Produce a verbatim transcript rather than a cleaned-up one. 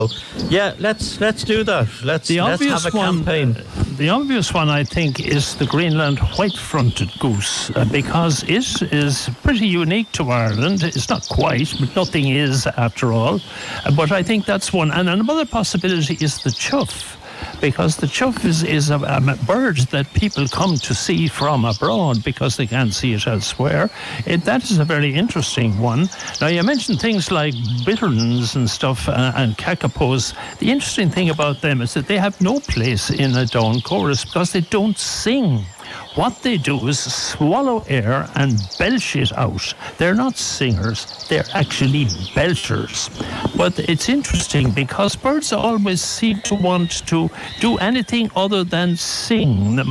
Yeah, let's let's do that. Let's The let's obvious have a one, campaign. the obvious one, I think, is the Greenland white-fronted goose, uh, because it is pretty unique to Ireland. It's not quite, but nothing is after all. Uh, but I think that's one. And another possibility is the chough, because the chough is, is a, a bird that people come to see from abroad because they can't see it elsewhere. It, that is a very interesting one. Now, you mentioned things like bitterns and stuff uh, and kakapos. The interesting thing about them is that they have no place in a dawn chorus because they don't sing. What they do is swallow air and belch it out. They're not singers, they're actually belchers. But it's interesting because birds always seem to want to do anything other than sing.